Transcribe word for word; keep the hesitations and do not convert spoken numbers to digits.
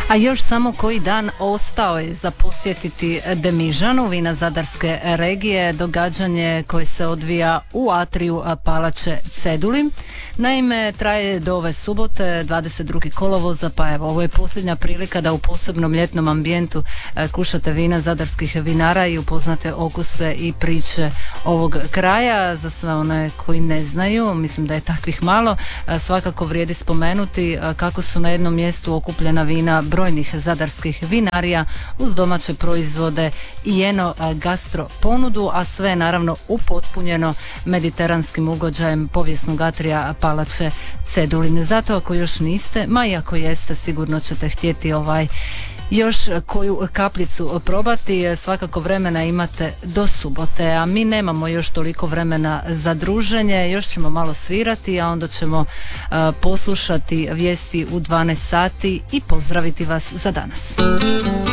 A još samo koji dan ostao je za posjetiti Demižanu, vina zadarske regije, događanje koje se odvija u atriju Palače Ceduli. Naime, traje do ove subote, dvadeset drugog kolovoza, pa evo, ovo je posljednja prilika da u posebnom ljetnom ambijentu kušate vina zadarskih vinara i upoznate okuse i priče ovog kraja. Za sve one koji ne znaju, mislim da je takvih malo, svakako vrijedi spomenuti kako su na jednom mjestu okupljena vina brojnih zadarskih vinarija uz domaće proizvode i eno gastro ponudu, a sve naravno upotpunjeno mediteranskim ugođajem povijesnog atrija Palače Cedulin. Zato ako još niste, ma i ako jeste, sigurno ćete htjeti ovaj još koju kapljicu probati. Svakako vremena imate do subote, a mi nemamo još toliko vremena za druženje, još ćemo malo svirati, a onda ćemo uh, poslušati vijesti u dvanaest sati i pozdraviti vas za danas.